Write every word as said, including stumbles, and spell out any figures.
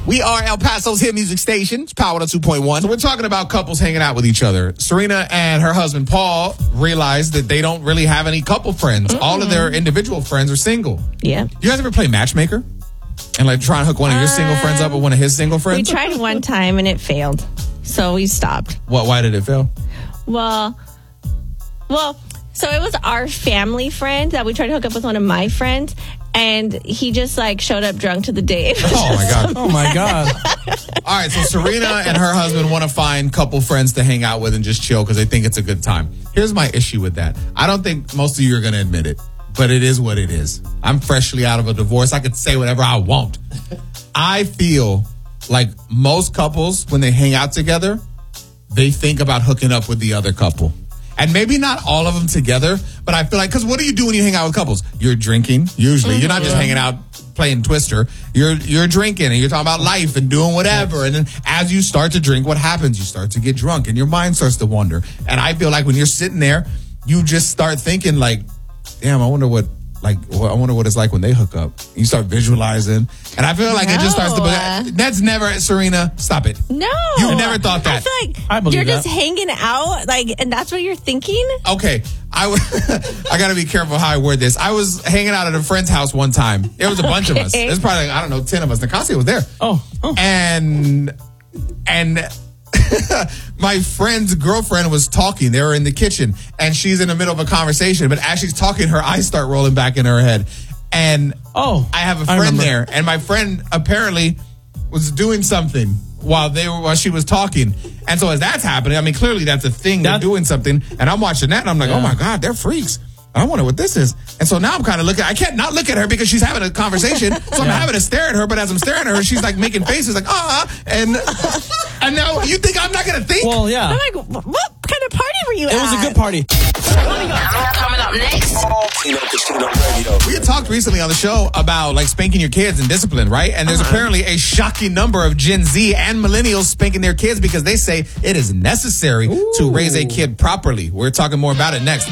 We are El Paso's hit music station. It's Power two point one. So we're talking about couples hanging out with each other. Serena and her husband, Paul, realized that they don't really have any couple friends. Mm-mm. All of their individual friends are single. Yeah. You guys ever play matchmaker? And like try and hook one of your um, single friends up with one of his single friends? We tried one time and it failed. So we stopped. What? Why did it fail? Well, well, so it was our family friend that we tried to hook up with one of my friends. And he just like showed up drunk to the date. Oh my God. Oh my God. All right. So Serena and her husband want to find couple friends to hang out with and just chill because they think it's a good time. Here's my issue with that. I don't think most of you are going to admit it, but it is what it is. I'm freshly out of a divorce. I could say whatever I want. I feel like most couples, when they hang out together, they think about hooking up with the other couple. And maybe not all of them together, but I feel like, because what do you do when you hang out with couples? You're drinking, usually. Mm-hmm. You're not just hanging out playing Twister. You're you're drinking and you're talking about life and doing whatever. And then as you start to drink, what happens? You start to get drunk and your mind starts to wander. And I feel like when you're sitting there, you just start thinking like, damn, I wonder what, like, I wonder what it's like when they hook up. You start visualizing. And I feel like no. it just starts to, that's never, Serena, stop it. No. You never thought that. I feel like I you're that. just hanging out, like, and that's what you're thinking? Okay. I, w- I got to be careful how I word this. I was hanging out at a friend's house one time. It was a bunch okay. of us. There's probably, like, I don't know, ten of us. Nicasia was there. Oh. oh. And, and my friend's girlfriend was talking. They were in the kitchen and she's in the middle of a conversation. But as she's talking, her eyes start rolling back in her head. And oh, I have a friend there. And my friend apparently was doing something while they were while she was talking. And so as that's happening, I mean, clearly that's a thing. That, they're doing something. And I'm watching that and I'm like, yeah. oh my God, they're freaks. I wonder what this is. And so now I'm kind of looking, I can't not look at her because she's having a conversation. So I'm yeah. having to stare at her. But as I'm staring at her, she's like making faces like, ah. And, and now you think I'm not going to think? Well, yeah. I'm like, what kind of party were you it at? It was a good party. Coming up next. We had talked recently on the show about like spanking your kids and discipline, right? And there's uh-huh. apparently a shocking number of Gen Z and millennials spanking their kids because they say it is necessary Ooh. to raise a kid properly. We're talking more about it next.